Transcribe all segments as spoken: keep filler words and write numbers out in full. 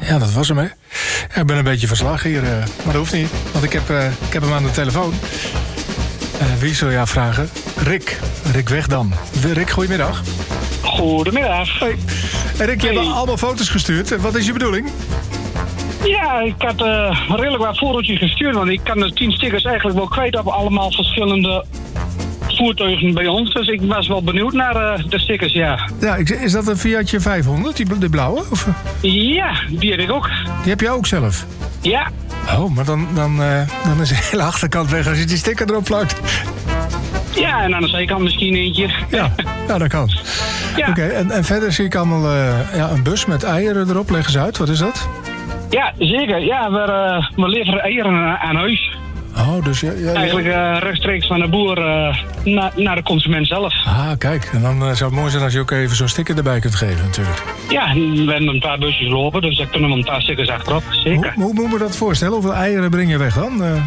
Ja, dat was hem, hè. Ja, ik ben een beetje verslagen hier, uh, maar dat hoeft niet. Want ik heb, uh, ik heb hem aan de telefoon. Uh, wie zou jou vragen? Rick. Rick Wegdam. Rick, goedemiddag. Goedemiddag. Hoi. Rick, je hey. hebt allemaal foto's gestuurd. Wat is je bedoeling? Ja, ik had uh, redelijk wat fotootjes gestuurd. Want ik kan de tien stickers eigenlijk wel kwijt op allemaal verschillende voertuigen bij ons. Dus ik was wel benieuwd naar uh, de stickers, ja. Ja, is dat een Fiatje vijfhonderd, die, die blauwe? Of? Ja, die heb ik ook. Die heb je ook zelf? Ja. Oh, maar dan, dan, uh, dan is de hele achterkant weg als je die sticker erop plakt. Ja, en aan de zijkant misschien eentje. Ja, ja dat kan. Ja. Oké, okay, en, en verder zie ik allemaal uh, ja, een bus met eieren erop. Leg eens uit, wat is dat? Ja, zeker. Ja, we, uh, we leveren eieren aan huis. Oh, dus ja, ja, Eigenlijk uh, rechtstreeks van de boer uh, na, naar de consument zelf. Ah, kijk. En dan uh, zou het mooi zijn als je ook even zo'n sticker erbij kunt geven, natuurlijk. Ja, we hebben een paar busjes lopen, dus daar kunnen we een paar stickers achterop. Zeker. Hoe, hoe moet me dat voorstellen? Hoeveel eieren breng je weg dan? Uh...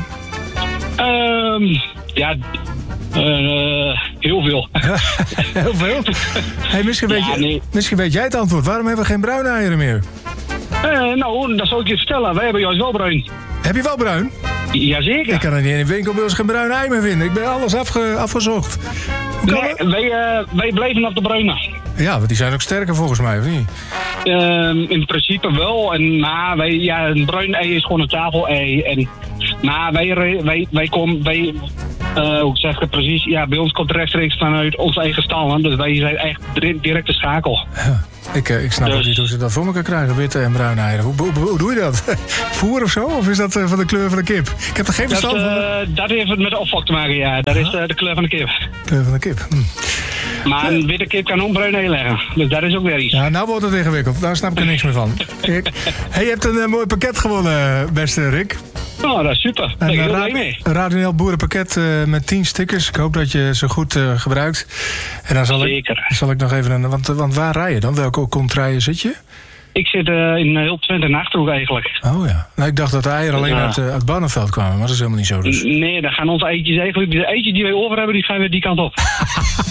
Um, ja, uh, heel veel. Heel veel? Hey, misschien, weet ja, je, nee. misschien weet jij het antwoord. Waarom hebben we geen bruine eieren meer? Uh, nou, dat zal ik je vertellen. Wij hebben juist wel bruin. Heb je wel bruin? Jazeker. Ik kan er niet in de winkelbeurs geen bruine ei meer vinden. Ik ben alles afge, afgezocht. Nee, wij, uh, wij blijven op de bruine. Ja, want die zijn ook sterker volgens mij, of niet? Uh, in principe wel. En, maar wij, ja, een bruin ei is gewoon een tafel-ei. En, maar wij, wij, wij komen... Wij, uh, hoe zeg ik het precies? Ja, bij ons komt rechtstreeks vanuit onze eigen stal. Dus wij zijn echt direct de schakel. Ja. Ik, ik snap dus ook niet hoe ze dat voor elkaar krijgen, witte en bruine eieren. Hoe, hoe, hoe doe je dat? Voer of zo? Of is dat uh, van de kleur van de kip? Ik heb er geen verstand dat, van. Uh, dat heeft het met de opvok te maken, ja. Dat is uh, de kleur van de kip. Kleur van de kip. Hm. Maar een witte kip kan ook een bruin ei leggen. Dus dat is ook weer iets. Ja, nou wordt het ingewikkeld. Daar snap ik er niks meer van. Hey, je hebt een uh, mooi pakket gewonnen, beste Rick. Oh, dat is super. Daar ben ik heel blij mee. Een Radio N L boerenpakket uh, met tien stickers. Ik hoop dat je ze goed uh, gebruikt. En dan zal Zeker. Ik, zal ik nog even... Een, want, want waar rij je dan? Welke contraien zit je? Ik zit uh, in heel Twente en Achterhoek eigenlijk. Oh ja. Nou, ik dacht dat de eieren alleen ja. uit, uh, uit Barneveld kwamen. Maar dat is helemaal niet zo dus. Nee, dan gaan onze eitjes eigenlijk... De eitjes die wij over hebben, die gaan weer die kant op.